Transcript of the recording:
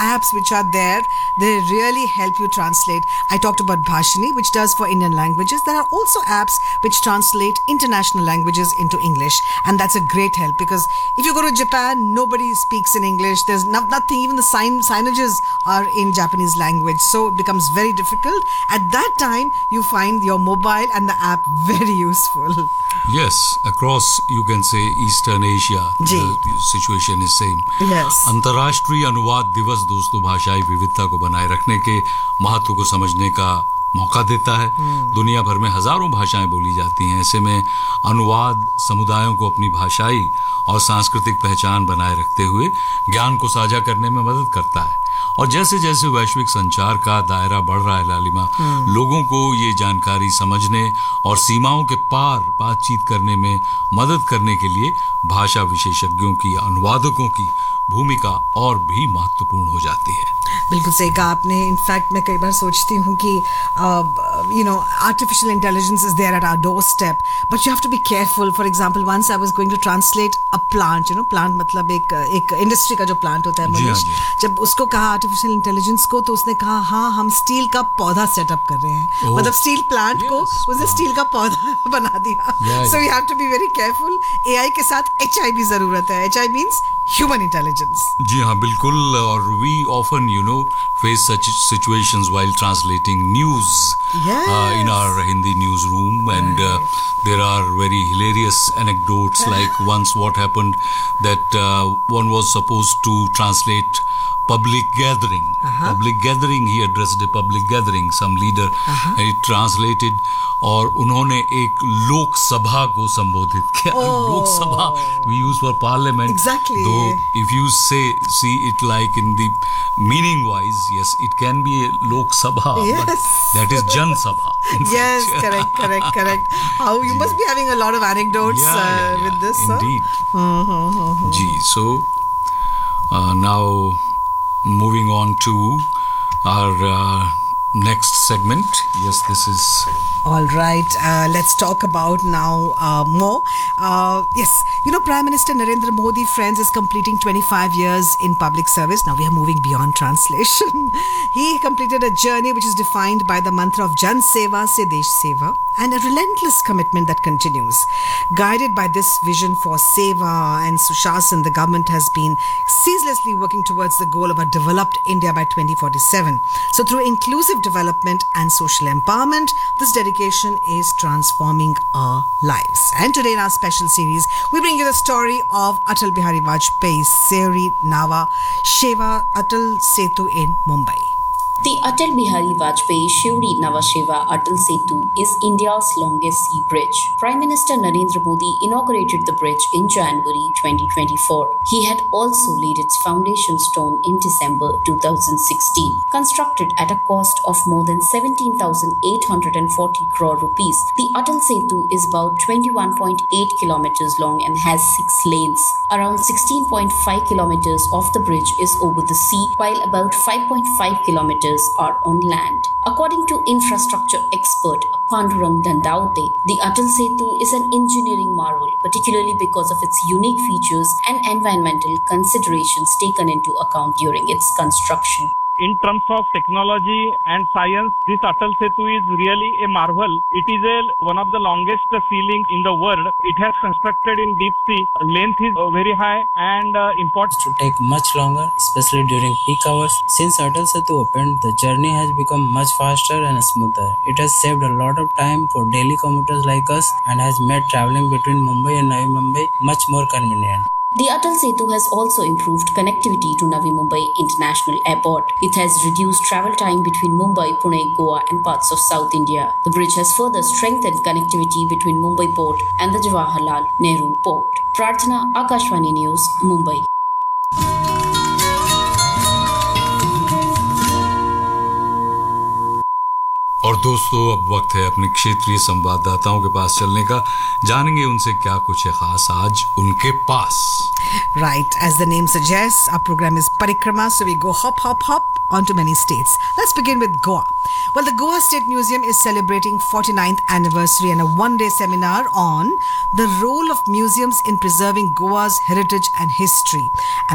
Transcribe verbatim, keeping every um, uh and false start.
apps which are there, they really help you translate. I talked about Bhashini, which does for Indian languages. There are also apps which translate international languages into English, and that's a great help, because if you go to Japan, nobody speaks in English. There's no, nothing, even the sign signages are in Japanese language, so it becomes very difficult. At that time, you find your mobile and the app very useful. Yes, across you can say Eastern Asia, ji. the situation is same. Yes. अंतर्राष्ट्रीय अनुवाद दिवस दोस्तों भाषाई विविधता को बनाए रखने के महत्व को समझने का मौका देता है. दुनिया भर में हजारों भाषाएं बोली जाती हैं. ऐसे में अनुवाद समुदायों को अपनी भाषाई और सांस्कृतिक पहचान बनाए रखते हुए ज्ञान को साझा करने में मदद करता है. और जैसे जैसे वैश्विक संचार का दायरा बढ़ रहा है लालिमा, लोगों को ये जानकारी समझने और सीमाओं के पार बातचीत करने में मदद करने के लिए भाषा विशेषज्ञों की, अनुवादकों की भूमिका और भी महत्वपूर्ण हो जाती है. बिल्कुल सही कहा आपने. इनफैक्ट मैं कई बार सोचती हूँ कि you know artificial intelligence is there at our door step, but you have to be careful. For example once I was going to translate a plant, you know plant मतलब एक एक इंडस्ट्री का जो प्लांट होता है मनीष, जब उसको कहा आर्टिफिशियल इंटेलिजेंस को, तो उसने कहा हाँ हम स्टील का पौधा सेटअप कर रहे हैं. oh. मतलब स्टील प्लांट yes. को उसने स्टील का पौधा बना दिया. So you have to be very careful. AI के साथ एचआई भी जरूरत है. HI means human intelligence. जी हाँ, बिल्कुल. और we often you know face such situations while translating news yes. uh, in our Hindi newsroom, and uh, there are very hilarious anecdotes like once what happened that uh, one was supposed to translate public gathering. Uh-huh. Public gathering, he addressed a public gathering, some leader, uh-huh. and he translated, और उन्होंने एक लोक सभा को संबोधित किया. oh. लोक सभा we use for parliament. Exactly. Though if you say see it like in the meaning wise, yes, it can be a lok sabha, yes. but that is jan sabha. Yes, correct, correct, correct. How you must be having a lot of anecdotes yeah, uh, yeah, yeah. with this. Indeed. Huh? Mm-hmm. Gee, so uh, now moving on to our uh, next segment. Yes, this is. All right, uh, let's talk about now uh, more. Uh, yes, you know, Prime Minister Narendra Modi, friends, is completing twenty-five years in public service. Now we are moving beyond translation. He completed a journey which is defined by the mantra of Jan Seva se Desh Seva, and a relentless commitment that continues. Guided by this vision for Seva and Sushasan, the government has been ceaselessly working towards the goal of a developed India by twenty forty-seven. So through inclusive development and social empowerment, this dedication is transforming our lives. And today in our special series, we bring you the story of Atal Bihari Vajpayee's Seri Nava Sheva Atal Setu in Mumbai. The Atal Bihari Vajpayee Shivri Nava Sheva Atal Setu is India's longest sea bridge. Prime Minister Narendra Modi inaugurated the bridge in January twenty twenty-four. He had also laid its foundation stone in December two thousand sixteen. Constructed at a cost of more than seventeen thousand eight hundred forty crore rupees, the Atal Setu is about twenty-one point eight kilometers long and has six lanes. Around sixteen point five kilometers of the bridge is over the sea, while about five point five kilometers are on land. According to infrastructure expert Pandurang Dandaute, the Atal Setu is an engineering marvel, particularly because of its unique features and environmental considerations taken into account during its construction. In terms of technology and science, this Atal Setu is really a marvel. It is a, one of the longest sea links in the world. It has constructed in deep sea. Length is very high and uh, important. To take much longer, especially during peak hours. Since Atal Setu opened, the journey has become much faster and smoother. It has saved a lot of time for daily commuters like us and has made traveling between Mumbai and Navi Mumbai much more convenient. The Atal Setu has also improved connectivity to Navi Mumbai International Airport. It has reduced travel time between Mumbai, Pune, Goa and parts of South India. The bridge has further strengthened connectivity between Mumbai Port and the Jawaharlal Nehru Port. Prarthana, Akashvani News, Mumbai. और दोस्तों, अब वक्त है अपने क्षेत्रीय संवाददाताओं के पास चलने का. जानेंगे उनसे क्या कुछ है खास आज उनके पास. Right, as the name suggests, our program is Parikrama, so we go hop, hop, hop onto many states. Let's begin with Goa. Well, the Goa State Museum is celebrating forty-ninth anniversary and a one-day seminar on the role of museums in preserving Goa's heritage and history. And